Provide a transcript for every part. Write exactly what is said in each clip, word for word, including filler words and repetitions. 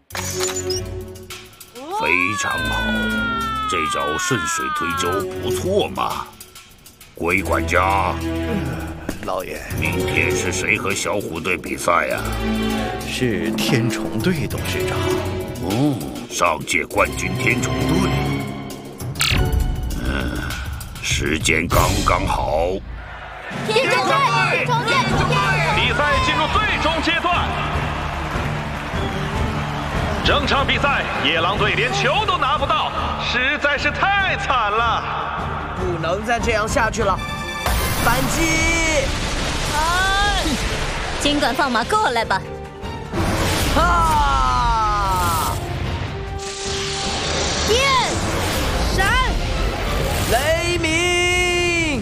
非常好，这招顺水推舟不错嘛。龟管家， 老爷， 明天是谁和小虎队比赛呀？ 是天虫队董事长。 哦，上届冠军天虫队。嗯，时间刚刚好。 天虫队，天虫队， 比赛进入最终阶段。整场比赛，野狼队连球都拿不到，实在是太惨了。 不能再这样下去了，反击！ 啊！尽管放马过来吧。 啊！ 电闪雷鸣！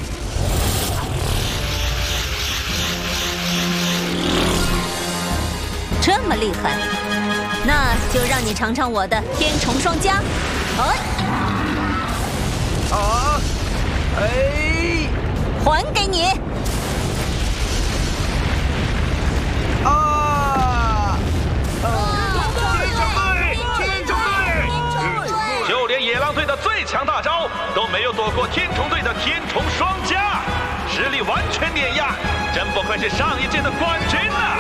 这么厉害，那就让你尝尝我的天虫双夹。哎！ 啊！哎！ 还给你！ 啊！ 就连野狼队的最强大招都没有躲过天虫队的天虫双夹，实力完全碾压，真不愧是上一届的冠军啊！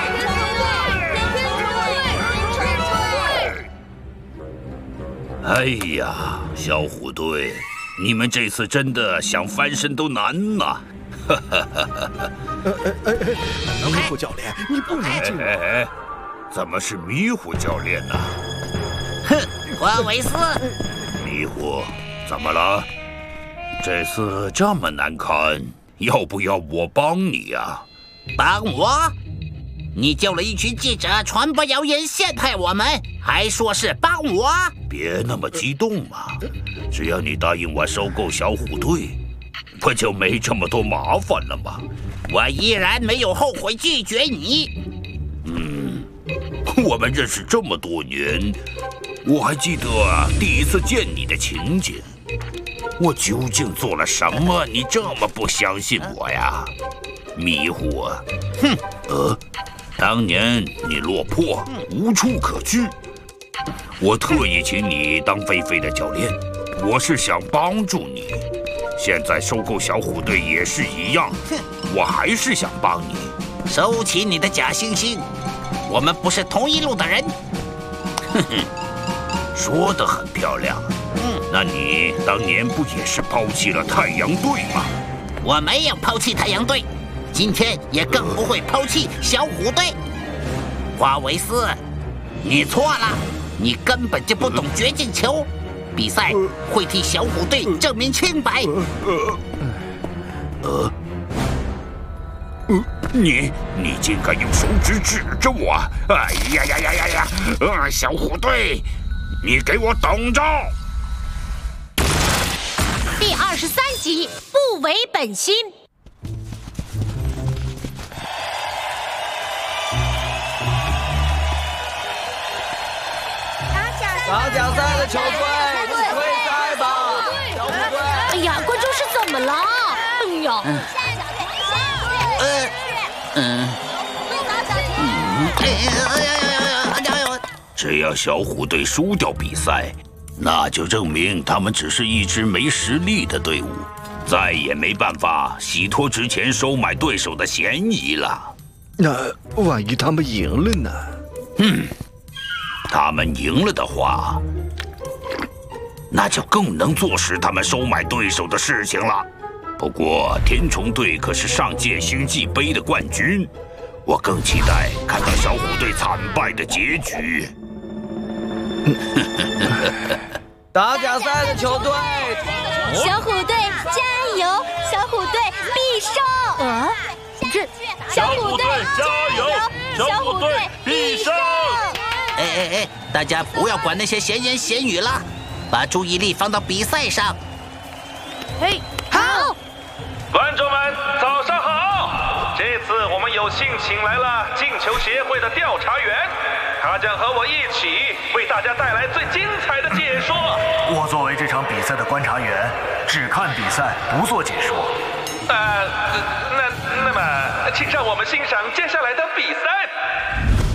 哎呀，小虎队，你们这次真的想翻身都难呐！哈哈哈哈哈！ 哎哎哎哎，迷糊教练，你不能进哎哎哎，怎么是迷糊教练呢？ 哼，瓜维斯， 迷糊，怎么了？这次这么难堪，要不要我帮你呀？ 帮我？你救了一群记者传播谣言陷害我们，还说是帮我？ 别那么激动嘛！只要你答应我收购小虎队，不就没这么多麻烦了吗？ 我依然没有后悔拒绝你。 嗯，我们认识这么多年，我还记得第一次见你的情景。我究竟做了什么，你这么不相信我呀？迷糊啊！ 哼！ 呃，当年你落魄，无处可去。我特意请你当菲菲的教练，我是想帮助你。现在收购小虎队也是一样，我还是想帮你。 收起你的假惺惺，我们不是同一路的人。 哼哼，说得很漂亮。 嗯， 那你当年不也是抛弃了太阳队吗？ 我没有抛弃太阳队，今天也更不会抛弃小虎队。华维斯，你错了。你根本就不懂绝境球，比赛会替小虎队证明清白。 呃，呃，你你竟敢用手指指着我！哎呀呀呀呀呀！啊，小虎队，你给我等着！ 第二十三集，不违本心。 打奖赛的球队，退赛吧！小虎队。 哎呀，观众是怎么了？哎呀！ 嗯。呃。嗯。嗯。哎呀呀呀呀呀！ 只要小虎队输掉比赛，那就证明他们只是一支没实力的队伍，再也没办法洗脱之前收买对手的嫌疑了。 那万一他们赢了呢？ 嗯。他们赢了的话，那就更能坐实他们收买对手的事情了。不过天虫队可是上届星际杯的冠军，我更期待看到小虎队惨败的结局。 打奖赛的球队， 小虎队加油！小虎队必胜！啊，这小虎队加油！小虎队必胜！ 哎哎哎！大家不要管那些闲言闲语了，把注意力放到比赛上。 嘿，好！ 观众们，早上好！这次我们有幸请来了进球协会的调查员，他将和我一起为大家带来最精彩的解说。 我作为这场比赛的观察员，只看比赛，不做解说。 呃，那那么，请让我们欣赏接下来的比赛。